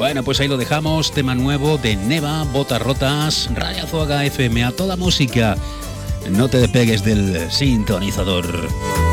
Bueno, pues ahí lo dejamos. Tema nuevo de Neva, Botas Rotas, Radio Azuaga FM, a toda música. No te despegues del sintonizador.